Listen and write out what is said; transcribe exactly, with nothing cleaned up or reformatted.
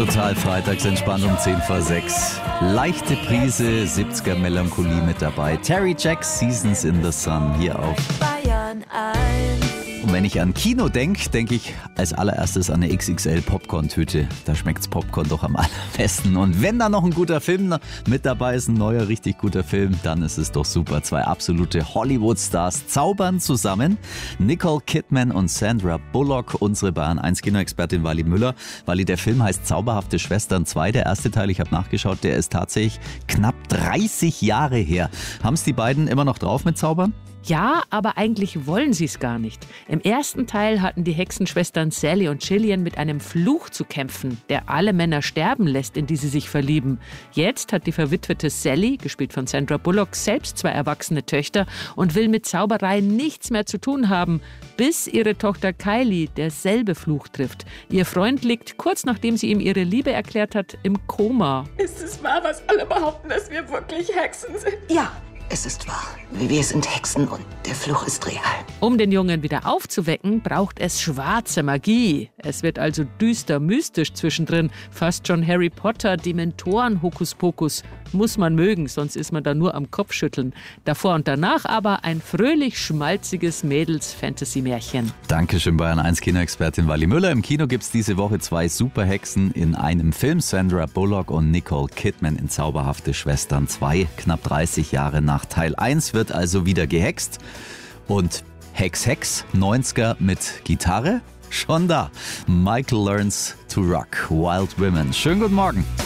Total freitags entspannt um zehn vor sechs. Leichte Prise siebziger Melancholie mit dabei. Terry Jacks Seasons in the Sun hier auf Bayern eins. Und wenn ich an Kino denke, denke ich als allererstes an eine X X L Popcorn-Tüte. Da schmeckt's Popcorn doch am allerbesten. Und wenn da noch ein guter Film mit dabei ist, ein neuer, richtig guter Film, dann ist es doch super. Zwei absolute Hollywood-Stars zaubern zusammen. Nicole Kidman und Sandra Bullock, unsere Bayern eins Kinoexpertin Wally Müller. Wally, der Film heißt Zauberhafte Schwestern zwei. Der erste Teil, ich habe nachgeschaut, der ist tatsächlich knapp dreißig Jahre her. Haben es die beiden immer noch drauf mit Zaubern? Ja, aber eigentlich wollen sie es gar nicht. Im ersten Teil hatten die Hexenschwestern Sally und Gillian mit einem Fluch zu kämpfen, der alle Männer sterben lässt, in die sie sich verlieben. Jetzt hat die verwitwete Sally, gespielt von Sandra Bullock, selbst zwei erwachsene Töchter und will mit Zauberei nichts mehr zu tun haben, bis ihre Tochter Kylie derselbe Fluch trifft. Ihr Freund liegt, kurz nachdem sie ihm ihre Liebe erklärt hat, im Koma. Ist es wahr, was alle behaupten, dass wir wirklich Hexen sind? Ja, es ist wahr. Wir sind Hexen und der Fluch ist real. Um den Jungen wieder aufzuwecken, braucht es schwarze Magie. Es wird also düster mystisch zwischendrin. Fast schon Harry Potter, Dementoren, Hokuspokus. Muss man mögen, sonst ist man da nur am Kopfschütteln. Davor und danach aber ein fröhlich schmalziges Mädels-Fantasy-Märchen. Dankeschön, Bayern eins Kinoexpertin Wally Müller. Im Kino gibt es diese Woche zwei Superhexen in einem Film. Sandra Bullock und Nicole Kidman in Zauberhafte Schwestern zwei. Knapp dreißig Jahre nach Teil eins wird also wieder gehext. Und Hex Hex, neunziger mit Gitarre, schon da. Michael Learns to Rock, Wild Women. Schönen guten Morgen.